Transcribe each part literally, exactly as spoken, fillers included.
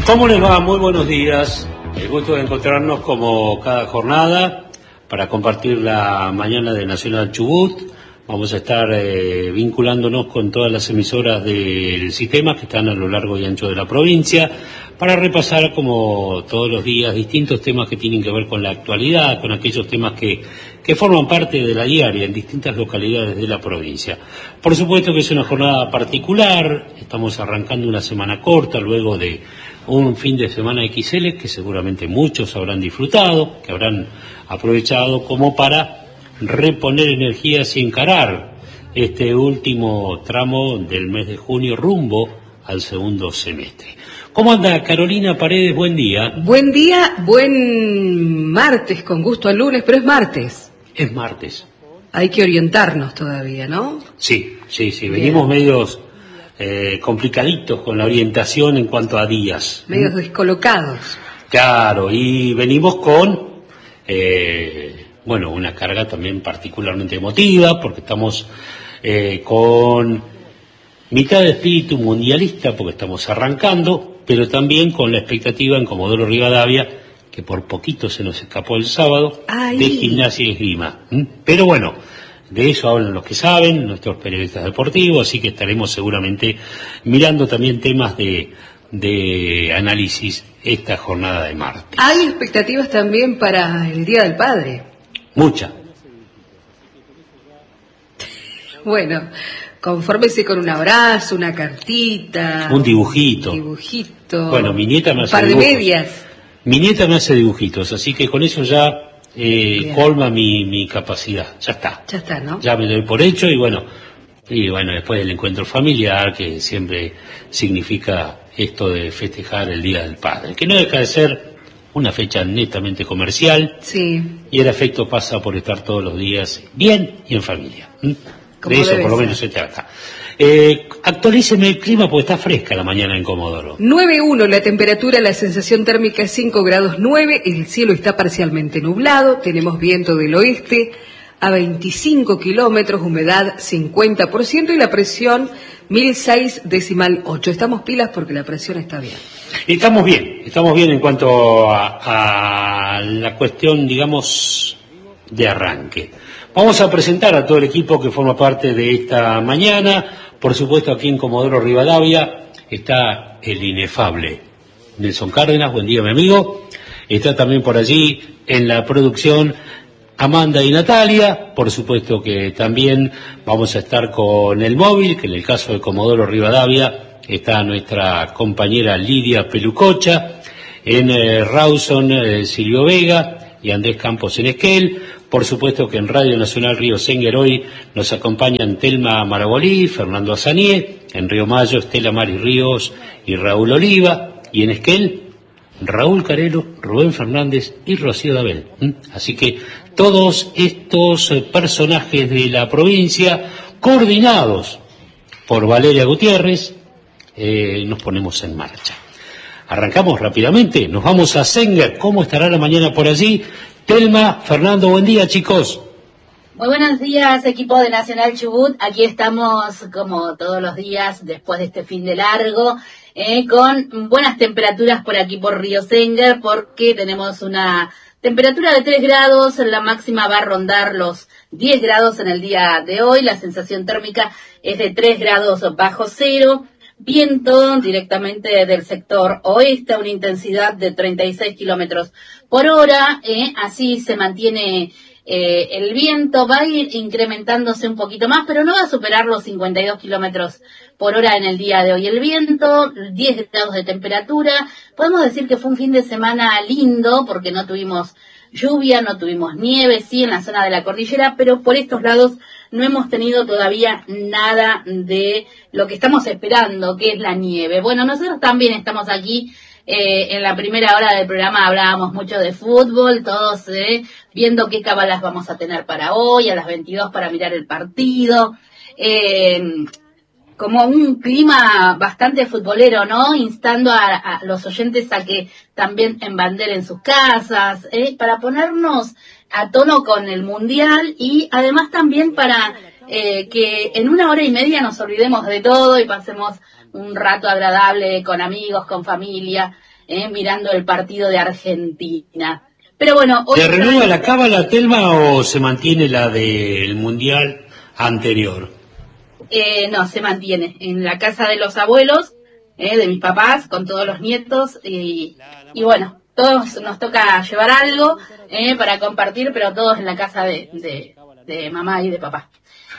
¿Cómo les va? Muy buenos días. El gusto de encontrarnos como cada jornada para compartir la mañana de Nacional Chubut. Vamos a estar eh, vinculándonos con todas las emisoras del sistema que están a lo largo y ancho de la provincia para repasar, como todos los días, distintos temas que tienen que ver con la actualidad, con aquellos temas que, que forman parte de la diaria en distintas localidades de la provincia. Por supuesto que es una jornada particular, estamos arrancando una semana corta luego de un fin de semana equis ele que seguramente muchos habrán disfrutado, que habrán aprovechado como para reponer energías y encarar este último tramo del mes de junio rumbo al segundo semestre. ¿Cómo anda Carolina Paredes? Buen día. Buen día, buen martes, con gusto al lunes, pero es martes. Es martes. Hay que orientarnos todavía, ¿no? Sí, sí, sí, venimos Bien. medios eh, complicaditos con la orientación en cuanto a días. Medios descolocados. Claro, y venimos con... Eh, Bueno, una carga también particularmente emotiva, porque estamos eh, con mitad de espíritu mundialista, porque estamos arrancando, pero también con la expectativa en Comodoro Rivadavia, que por poquito se nos escapó el sábado, Ay. de Gimnasia y Esgrima. ¿Mm? Pero bueno, de eso hablan los que saben, nuestros periodistas deportivos, así que estaremos seguramente mirando también temas de, de análisis esta jornada de martes. Hay expectativas también para el Día del Padre. Mucha. Bueno, confórmese con un abrazo, una cartita. Un dibujito. Un dibujito. Bueno, mi nieta me hace un par dibujos. de medias. Mi nieta me hace dibujitos, así que con eso ya eh, colma mi, mi capacidad. Ya está. Ya está, ¿no? Ya me doy por hecho y bueno, y bueno, después del encuentro familiar, que siempre significa esto de festejar el Día del Padre, que no deja de ser una fecha netamente comercial, sí. y el afecto pasa por estar todos los días bien y en familia. ¿Mm? De eso por lo menos se trata. Eh, actualíceme el clima porque está fresca la mañana en Comodoro. nueve uno la temperatura, la sensación térmica es cinco grados nueve, el cielo está parcialmente nublado, tenemos viento del oeste a veinticinco kilómetros, humedad cincuenta por ciento y la presión mil seis decimal ocho. Estamos pilas porque la presión está bien. Estamos bien, estamos bien en cuanto a, a la cuestión, digamos, de arranque. Vamos a presentar a todo el equipo que forma parte de esta mañana. Por supuesto, aquí en Comodoro Rivadavia está el inefable Nelson Cárdenas. Buen día, mi amigo. Está también por allí en la producción Amanda y Natalia. Por supuesto que también vamos a estar con el móvil, que en el caso de Comodoro Rivadavia está nuestra compañera Lidia Pelucocha, en eh, Rawson eh, Silvio Vega y Andrés Campos en Esquel. Por supuesto que en Radio Nacional Río Senguer hoy nos acompañan Telma Marabolí, Fernando Azanié, en Río Mayo Estela Mari Ríos y Raúl Oliva, y en Esquel Raúl Carelo, Rubén Fernández y Rocío Dabel. ¿Mm? Así que todos estos eh, personajes de la provincia, coordinados por Valeria Gutiérrez, Eh, nos ponemos en marcha. Arrancamos rápidamente, nos vamos a Senguer. ¿Cómo estará la mañana por allí? Telma, Fernando, buen día, chicos. Muy buenos días, equipo de Nacional Chubut. Aquí estamos, como todos los días, después de este fin de largo, eh, con buenas temperaturas por aquí por Río Senguer, porque tenemos una temperatura de tres grados, la máxima va a rondar los diez grados en el día de hoy, la sensación térmica es de tres grados bajo cero. Viento directamente del sector oeste, una intensidad de treinta y seis kilómetros por hora, eh, así se mantiene eh, el viento, va a ir incrementándose un poquito más, pero no va a superar los cincuenta y dos kilómetros por hora en el día de hoy. El viento, diez grados de temperatura, podemos decir que fue un fin de semana lindo, porque no tuvimos lluvia, no tuvimos nieve, sí en la zona de la cordillera, pero por estos lados no hemos tenido todavía nada de lo que estamos esperando, que es la nieve. Bueno, nosotros también estamos aquí, eh, en la primera hora del programa hablábamos mucho de fútbol, todos eh, viendo qué cabalas vamos a tener para hoy, a las veintidós para mirar el partido. Eh, como un clima bastante futbolero, ¿no? Instando a, a los oyentes a que también embanderen sus casas, ¿eh? Para ponernos a tono con el Mundial y además también para eh, que en una hora y media nos olvidemos de todo y pasemos un rato agradable con amigos, con familia. eh, mirando el partido de Argentina. Pero bueno, hoy ¿se renueva la cábala, Telma, o se mantiene la del Mundial anterior? Eh, no, se mantiene en la casa de los abuelos, eh, de mis papás, con todos los nietos, y, y bueno, todos nos toca llevar algo eh, para compartir, pero todos en la casa de, de, de mamá y de papá.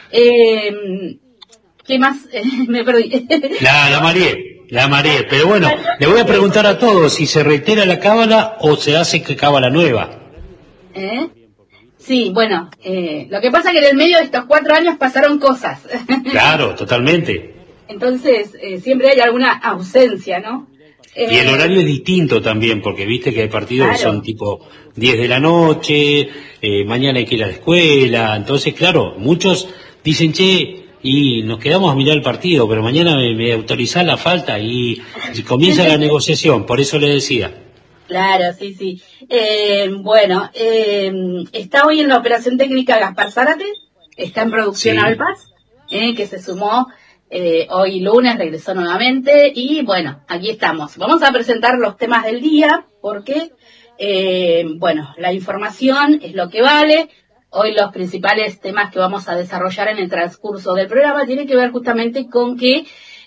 Eh, ¿Qué más? Me perdí. La, la Marié, la Marié. Pero bueno, le voy a preguntar a todos si se reitera la cábala o se hace que cábala nueva. ¿Eh? Sí, bueno, eh, lo que pasa es que en el medio de estos cuatro años pasaron cosas. Claro, totalmente. Entonces, eh, siempre hay alguna ausencia, ¿no? Eh, y el horario es distinto también, porque viste que hay partidos claro. que son tipo diez de la noche, eh, mañana hay que ir a la escuela, entonces claro, muchos dicen, che, y nos quedamos a mirar el partido, pero mañana me, me autorizás la falta y, y comienza la negociación, por eso le decía. Claro, sí, sí. Eh, bueno, eh, está hoy en la operación técnica Gaspar Zárate, está en producción Sí. Alpaz, eh, que se sumó eh, hoy lunes, regresó nuevamente, y bueno, aquí estamos. Vamos a presentar los temas del día, porque, eh, bueno, la información es lo que vale. Hoy los principales temas que vamos a desarrollar en el transcurso del programa tienen que ver justamente con que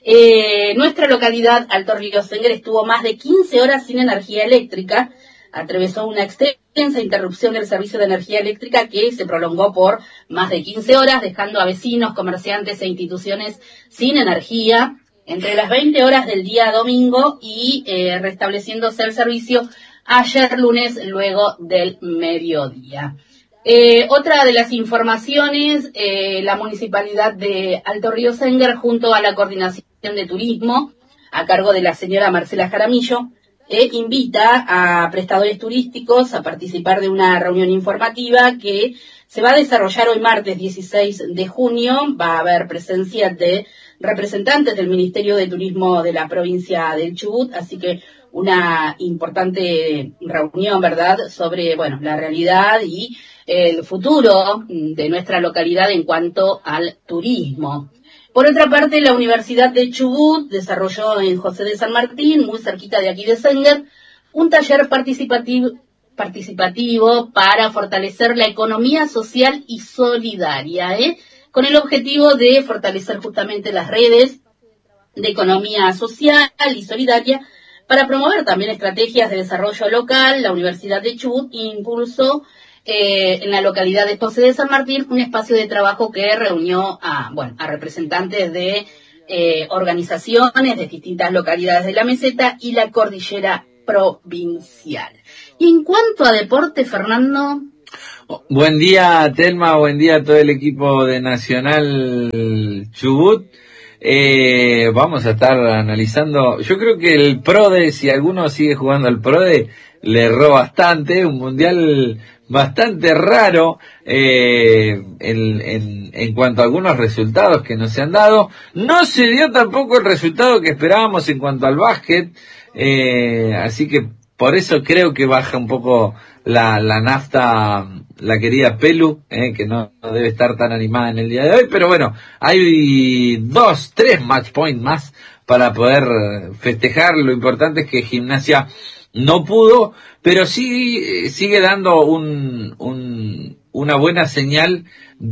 Eh, nuestra localidad, Alto Río Senguer, estuvo más de quince horas sin energía eléctrica, atravesó una extensa interrupción del servicio de energía eléctrica que se prolongó por más de quince horas, dejando a vecinos, comerciantes e instituciones sin energía entre las veinte horas del día domingo y eh, restableciéndose el servicio ayer lunes luego del mediodía. Eh, otra de las informaciones, eh, la Municipalidad de Alto Río Senguer, junto a la Coordinación de Turismo, a cargo de la señora Marcela Jaramillo, eh, invita a prestadores turísticos a participar de una reunión informativa que se va a desarrollar hoy martes dieciséis de junio. Va a haber presencia de representantes del Ministerio de Turismo de la provincia del Chubut, así que una importante reunión, ¿verdad?, sobre, bueno, la realidad y el futuro de nuestra localidad en cuanto al turismo. Por otra parte, la Universidad de Chubut desarrolló en José de San Martín, muy cerquita de aquí de Senguer, un taller participativo, participativo para fortalecer la economía social y solidaria, ¿eh? con el objetivo de fortalecer justamente las redes de economía social y solidaria para promover también estrategias de desarrollo local. La Universidad de Chubut impulsó Eh, en la localidad de José de San Martín un espacio de trabajo que reunió a, bueno, a representantes de eh, organizaciones de distintas localidades de la meseta y la cordillera provincial. Y en cuanto a deporte, Fernando. Buen día, Telma, buen día a todo el equipo de Nacional Chubut. Eh, vamos a estar analizando, yo creo que el PRODE, si alguno sigue jugando al PRODE, le erró bastante, un mundial bastante raro eh, en, en, en cuanto a algunos resultados que no se han dado. No se dio tampoco el resultado que esperábamos en cuanto al básquet, eh, así que por eso creo que baja un poco la, la nafta, la querida Pelu, eh, que no, no debe estar tan animada en el día de hoy, pero bueno, hay dos, tres match point más para poder festejar. Lo importante es que Gimnasia no pudo, pero sí sigue dando un, un una buena señal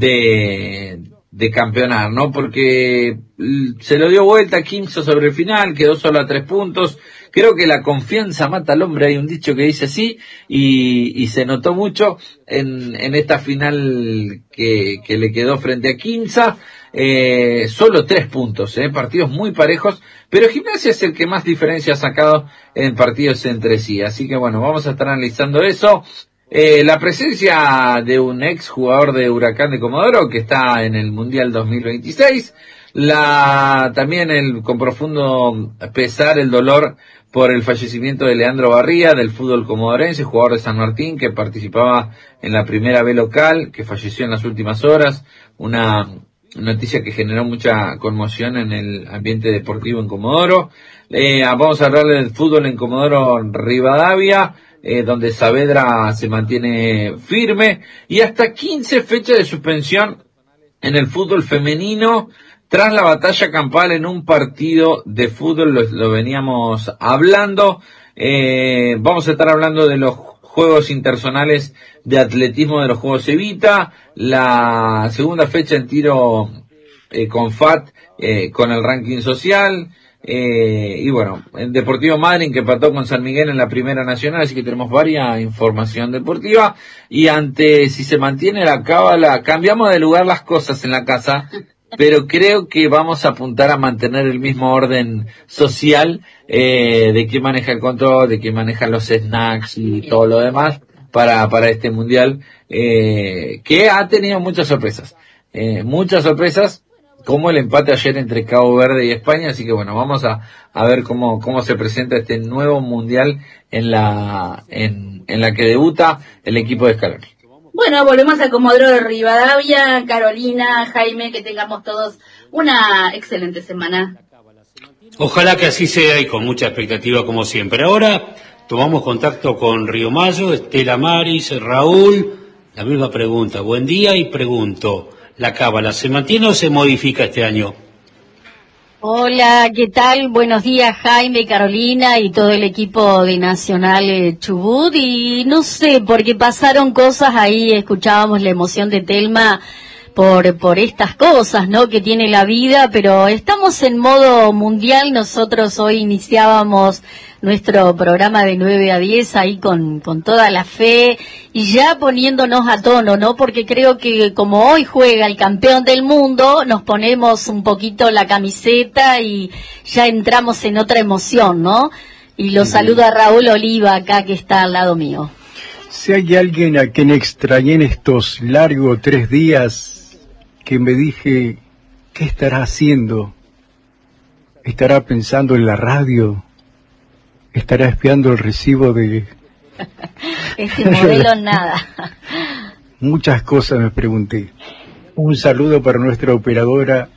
de de campeonar, ¿no? Porque se lo dio vuelta a Quimso sobre el final, quedó solo a tres puntos. Creo que la confianza mata al hombre, hay un dicho que dice así, y, y se notó mucho en, en esta final que, que le quedó frente a Quimsa. Eh, solo tres puntos, eh, partidos muy parejos, pero Gimnasia es el que más diferencia ha sacado en partidos entre sí, así que bueno, vamos a estar analizando eso. Eh, la presencia de un ex jugador de Huracán de Comodoro que está en el Mundial dos mil veintiséis, la también el con profundo pesar, el dolor por el fallecimiento de Leandro Barría, del fútbol comodorense, jugador de San Martín, que participaba en la primera B local, que falleció en las últimas horas, una noticia que generó mucha conmoción en el ambiente deportivo en Comodoro. Eh, vamos a hablar del fútbol en Comodoro Rivadavia, eh, donde Saavedra se mantiene firme, y hasta quince fechas de suspensión en el fútbol femenino tras la batalla campal en un partido de fútbol, lo, lo veníamos hablando. Eh, vamos a estar hablando de los Juegos Interzonales de Atletismo de los Juegos Evita, la segunda fecha en tiro eh, con F A T, eh, con el ranking social, eh, y bueno, el Deportivo Madryn que empató con San Miguel en la Primera Nacional, así que tenemos varias información deportiva, y ante si se mantiene la cábala, cambiamos de lugar las cosas en la casa, pero creo que vamos a apuntar a mantener el mismo orden social, eh, de quién maneja el control, de quién maneja los snacks y todo lo demás para para este mundial, eh, que ha tenido muchas sorpresas, eh, muchas sorpresas, como el empate ayer entre Cabo Verde y España, así que bueno, vamos a, a ver cómo, cómo se presenta este nuevo mundial en la, en, en la que debuta el equipo de Scaloni. Bueno, volvemos a Comodoro de Rivadavia, Carolina, Jaime, que tengamos todos una excelente semana. Ojalá que así sea y con mucha expectativa como siempre. Ahora tomamos contacto con Río Mayo, Estela Maris, Raúl, la misma pregunta. Buen día y pregunto, ¿la cábala se mantiene o se modifica este año? Hola, ¿qué tal? Buenos días, Jaime, Carolina y todo el equipo de Nacional Chubut. Y no sé, porque pasaron cosas ahí, escuchábamos la emoción de Telma por por estas cosas, ¿no?, que tiene la vida, pero estamos en modo mundial. Nosotros hoy iniciábamos nuestro programa de nueve a diez ahí con, con toda la fe y ya poniéndonos a tono, ¿no? Porque creo que como hoy juega el campeón del mundo, nos ponemos un poquito la camiseta y ya entramos en otra emoción, ¿no? Y lo saludo a Raúl Oliva acá, que está al lado mío. Si hay alguien a quien extrañé en estos largos tres días, que me dije, ¿qué estará haciendo? ¿Estará pensando en la radio? ¿Estará espiando el recibo de...? Este modelo nada. Muchas cosas me pregunté. Un saludo para nuestra operadora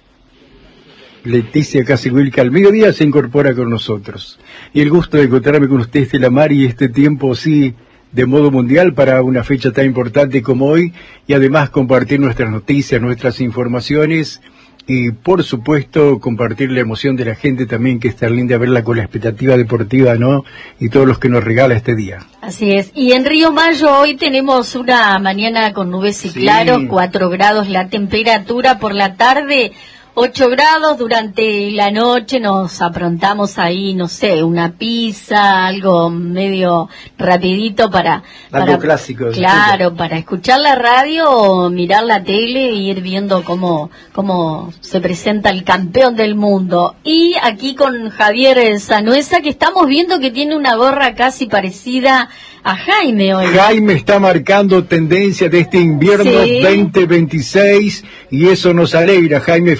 Leticia Casiguil, que al mediodía se incorpora con nosotros. Y el gusto de encontrarme con usted, Estela Mari, y este tiempo sí de modo mundial para una fecha tan importante como hoy, y además compartir nuestras noticias, nuestras informaciones, y por supuesto compartir la emoción de la gente también, que está linda verla con la expectativa deportiva, ¿no? Y todos los que nos regala este día. Así es. Y en Río Mayo hoy tenemos una mañana con nubes y Sí. claros, cuatro grados la temperatura, por la tarde ocho grados, durante la noche nos aprontamos ahí, no sé, una pizza, algo medio rapidito para... Algo para, clásico. Claro, para escuchar la radio o mirar la tele e ir viendo cómo, cómo se presenta el campeón del mundo. Y aquí con Javier Sanuesa, que estamos viendo que tiene una gorra casi parecida a Jaime hoy. Jaime está marcando tendencia de este invierno Sí. veinte veintiséis, y eso nos alegra, Jaime.